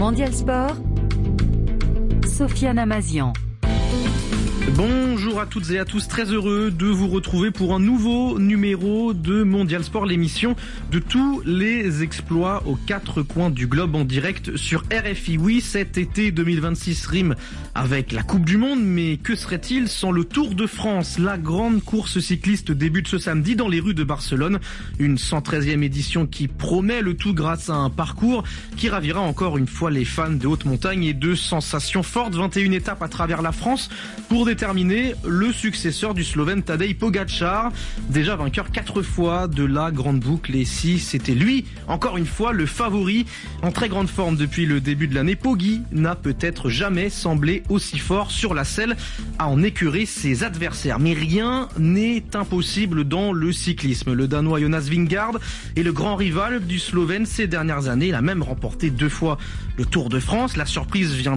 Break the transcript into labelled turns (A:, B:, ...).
A: Mondial Sport, Sofiane Amazian.
B: Bonjour à toutes et à tous, très heureux de vous retrouver pour un nouveau numéro de Mondial Sport, l'émission de tous les exploits aux quatre coins du globe en direct sur RFI. Oui, cet été 2026 rime avec la Coupe du Monde, mais que serait-il sans le Tour de France? La grande course cycliste débute ce samedi dans les rues de Barcelone, une 113e édition qui promet le tout grâce à un parcours qui ravira encore une fois les fans de haute montagne et de sensations fortes. 21 étapes à travers la France pour déterminer le successeur du Slovène Tadej Pogačar, déjà vainqueur 4 fois de la grande boucle, et si c'était lui, encore une fois, le favori en très grande forme depuis le début de l'année, Poggi n'a peut-être jamais semblé aussi fort sur la selle à en écurer ses adversaires. Mais rien n'est impossible dans le cyclisme. Le Danois Jonas Vingegaard est le grand rival du Slovène ces dernières années. Il a même remporté 2 fois le Tour de France. La surprise vient